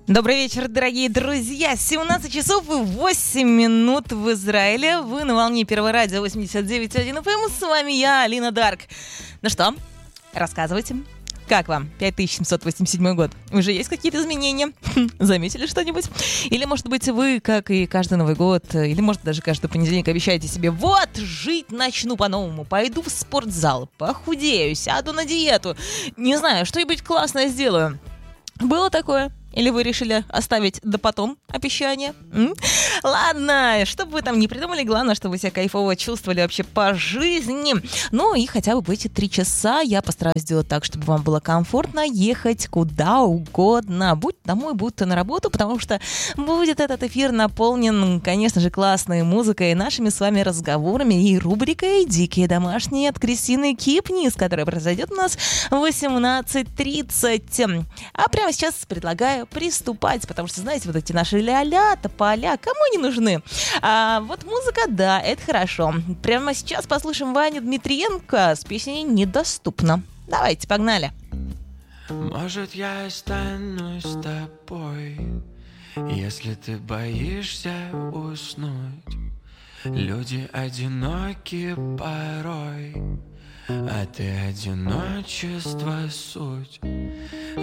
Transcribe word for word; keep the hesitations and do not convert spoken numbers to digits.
Добрый вечер, дорогие друзья. семнадцать часов и восемь минут в Израиле. Вы на волне Первого радио восемьдесят девять и один эф эм. С вами я, Алина Дарк. Ну что, рассказывайте. Как вам? пять тысяч семьсот восемьдесят седьмой год. Уже есть какие-то изменения? Заметили что-нибудь? Или, может быть, вы, как и каждый Новый год, или, может, даже каждый понедельник обещаете себе: вот, жить начну по-новому, пойду в спортзал, похудею, сяду на диету, не знаю, что-нибудь классное сделаю. Было такое? Или вы решили оставить до потом обещание? М? Ладно, что бы вы там ни придумали, главное, чтобы вы себя кайфово чувствовали вообще по жизни. Ну и хотя бы в эти три часа я постараюсь сделать так, чтобы вам было комфортно ехать куда угодно. Будь домой, будь то на работу, потому что будет этот эфир наполнен, конечно же, классной музыкой, нашими с вами разговорами и рубрикой «Дикие домашние» от Кристины Кипнис, которая произойдет у нас в восемнадцать тридцать. А прямо сейчас предлагаю приступать, потому что, знаете, вот эти наши ля-ля, тополя, кому они нужны? А вот музыка, да, это хорошо. Прямо сейчас послушаем Ваню Дмитриенко с песней «Недоступно». Давайте, погнали. Может, я останусь с тобой, если ты боишься уснуть. Люди одиноки порой, а ты одиночество суть.